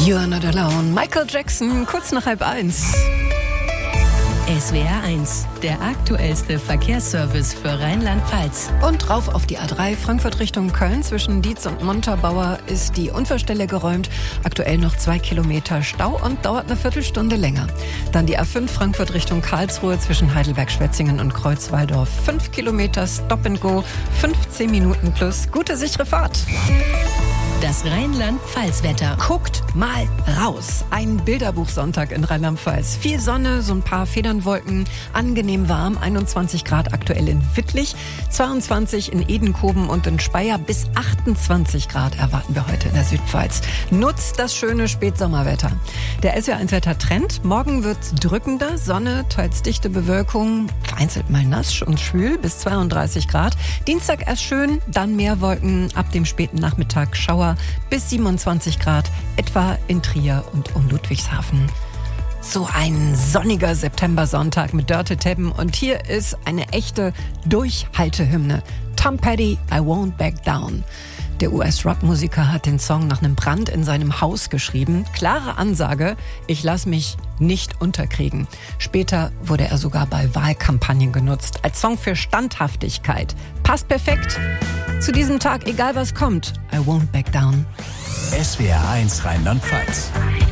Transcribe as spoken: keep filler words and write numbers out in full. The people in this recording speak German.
You're not alone. Michael Jackson, kurz nach halb eins. S W R eins, der aktuellste Verkehrsservice für Rheinland-Pfalz. Und rauf auf die A drei, Frankfurt Richtung Köln. Zwischen Dietz und Montabaur ist die Unfallstelle geräumt. Aktuell noch zwei Kilometer Stau und dauert eine Viertelstunde länger. Dann die A fünf, Frankfurt Richtung Karlsruhe zwischen Heidelberg-Schwetzingen und Kreuzwaldorf. Fünf Kilometer Stop and Go, fünfzehn Minuten plus. Gute, sichere Fahrt. Das Rheinland-Pfalz-Wetter. Guckt mal raus. Ein Bilderbuchsonntag in Rheinland-Pfalz. Viel Sonne, so ein paar Federnwolken, angenehm warm, einundzwanzig Grad aktuell in Wittlich, zweiundzwanzig in Edenkoben und in Speyer, bis achtundzwanzig Grad erwarten wir heute in der Südpfalz. Nutzt das schöne Spätsommerwetter. Der S W R eins Wetter-Trend. Morgen wird's drückender, Sonne, teils dichte Bewölkung, vereinzelt mal nass und schwül, bis zweiunddreißig Grad. Dienstag erst schön, dann mehr Wolken, ab dem späten Nachmittag Schauer, bis siebenundzwanzig Grad, etwa in Trier und um Ludwigshafen. So ein sonniger Septembersonntag mit Dörte Teppen und hier ist eine echte Durchhaltehymne. Tom Petty, I Won't Back Down. Der U S-Rock-Musiker hat den Song nach einem Brand in seinem Haus geschrieben. Klare Ansage, ich lass mich nicht unterkriegen. Später wurde er sogar bei Wahlkampagnen genutzt, als Song für Standhaftigkeit. Passt perfekt zu diesem Tag, egal was kommt. I won't back down. S W R eins Rheinland-Pfalz.